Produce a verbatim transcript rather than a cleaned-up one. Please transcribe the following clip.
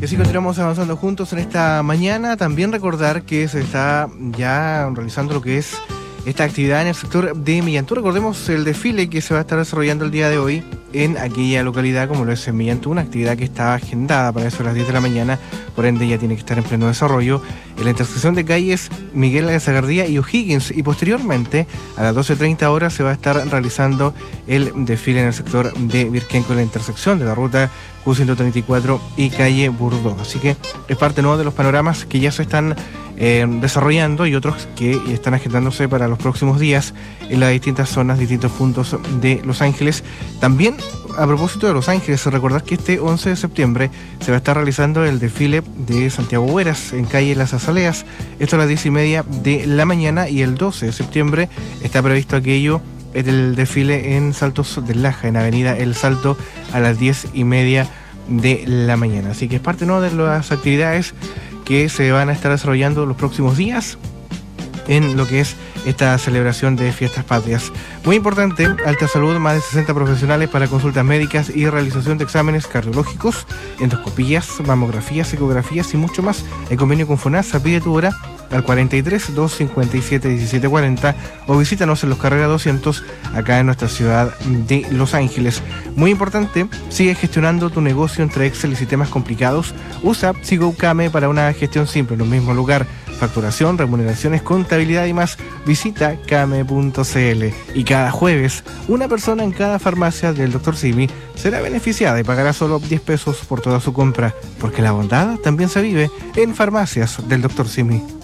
que sí, continuamos avanzando juntos en esta mañana. También recordar que se está ya realizando lo que es esta actividad en el sector de Millantú. Recordemos el desfile que se va a estar desarrollando el día de hoy en aquella localidad como lo es en Millantú, una actividad que está agendada para eso a las diez de la mañana, por ende ya tiene que estar en pleno desarrollo en la intersección de calles Miguel de Zagardía y O'Higgins, y posteriormente a las doce treinta horas se va a estar realizando el desfile en el sector de Virquenco, en la intersección de la ruta Q ciento treinta y cuatro y calle Burdeos. Así que es parte nueva de los panoramas que ya se están eh, desarrollando y otros que están agendándose para los próximos días en las distintas zonas, distintos puntos de Los Ángeles. También, a propósito de Los Ángeles, recordar que este once de septiembre se va a estar realizando el desfile de Santiago Hueras en calle Las Azaleas, esto a las diez y media de la mañana, y el doce de septiembre está previsto aquello, el desfile en Saltos del Laja, en avenida El Salto, a las diez y media de la mañana. Así que es parte, ¿no?, de las actividades que se van a estar desarrollando los próximos días en lo que es esta celebración de Fiestas Patrias. Muy importante, Alta Salud, más de sesenta profesionales para consultas médicas y realización de exámenes cardiológicos, endoscopías, mamografías, ecografías y mucho más. En convenio con FONASA. Pide tu hora al cuarenta y tres, doscientos cincuenta y siete, diecisiete cuarenta o visítanos en Los Carreras doscientos, acá en nuestra ciudad de Los Ángeles. Muy importante, sigue gestionando tu negocio entre Excel y sistemas complicados. Usa PsigoCame para una gestión simple en un mismo lugar. Facturación, remuneraciones, contabilidad y más. Visita came punto cl. Y cada jueves, una persona en cada farmacia del doctor Simi será beneficiada y pagará solo diez pesos por toda su compra, porque la bondad también se vive en farmacias del doctor Simi.